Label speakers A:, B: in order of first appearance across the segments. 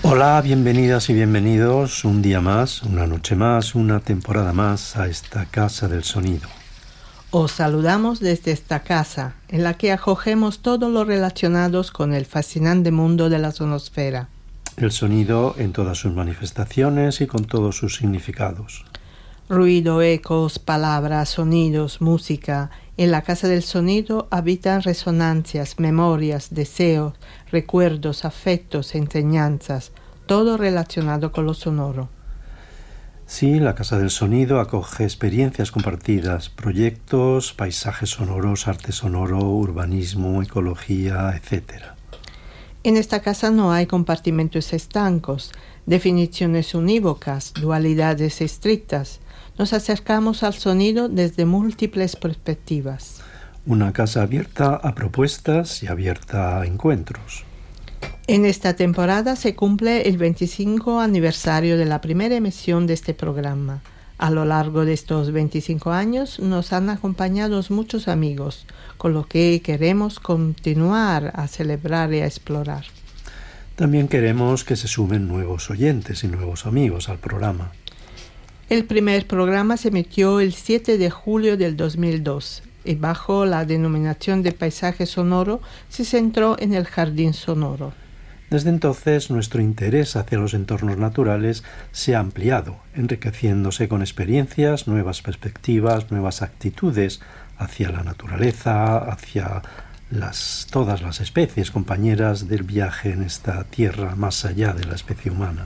A: Hola, bienvenidas y bienvenidos un día más, una noche más, una temporada más a esta Casa del Sonido.
B: Os saludamos desde esta casa, en la que acogemos todo lo relacionados con el fascinante mundo de la sonosfera.
A: El sonido en todas sus manifestaciones y con todos sus significados.
B: Ruido, ecos, palabras, sonidos, música. En la Casa del Sonido habitan resonancias, memorias, deseos, recuerdos, afectos, enseñanzas, todo relacionado con lo sonoro.
A: Sí, la Casa del Sonido acoge experiencias compartidas, proyectos, paisajes sonoros, arte sonoro, urbanismo, ecología, etc.
B: En esta casa no hay compartimentos estancos, definiciones unívocas, dualidades estrictas. Nos acercamos al sonido desde múltiples perspectivas.
A: Una casa abierta a propuestas y abierta a encuentros.
B: En esta temporada se cumple el 25 aniversario de la primera emisión de este programa. A lo largo de estos 25 años nos han acompañado muchos amigos, con lo que queremos continuar a celebrar y a explorar.
A: También queremos que se sumen nuevos oyentes y nuevos amigos al programa.
B: El primer programa se emitió el 7 de julio del 2002 y bajo la denominación de Paisaje Sonoro se centró en el jardín sonoro.
A: Desde entonces, nuestro interés hacia los entornos naturales se ha ampliado, enriqueciéndose con experiencias, nuevas perspectivas, nuevas actitudes hacia la naturaleza, hacia todas las especies compañeras del viaje en esta tierra más allá de la especie humana.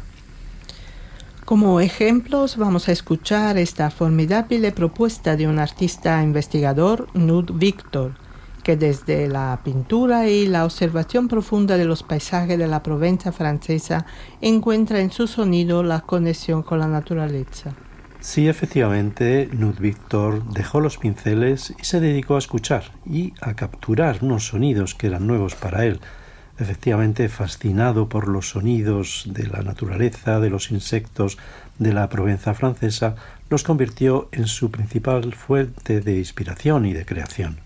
B: Como ejemplos vamos a escuchar esta formidable propuesta de un artista investigador, Knud Victor, que desde la pintura y la observación profunda de los paisajes de la Provenza francesa encuentra en su sonido la conexión con la naturaleza.
A: Sí, efectivamente, Knud Victor dejó los pinceles y se dedicó a escuchar y a capturar unos sonidos que eran nuevos para él. Efectivamente, fascinado por los sonidos de la naturaleza, de los insectos de la Provenza francesa, los convirtió en su principal fuente de inspiración y de creación.